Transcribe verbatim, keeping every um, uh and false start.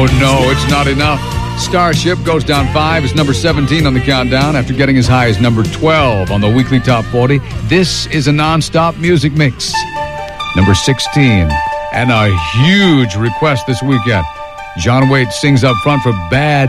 no, it's not enough. Starship goes down five. It's number seventeen on the countdown after getting as high as number twelve on the weekly top forty. This is a non-stop music mix. Number sixteen. And a huge request this weekend. John Waite sings up front for Bad